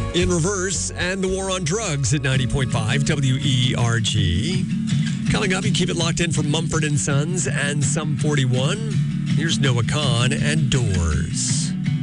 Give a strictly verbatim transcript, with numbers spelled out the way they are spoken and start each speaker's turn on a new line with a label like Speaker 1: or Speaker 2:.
Speaker 1: In Reverse and the War on Drugs at ninety point five W E R G. Coming up, you keep it locked in for Mumford and Sons and Sum forty-one. Here's Noah Kahan and Doors.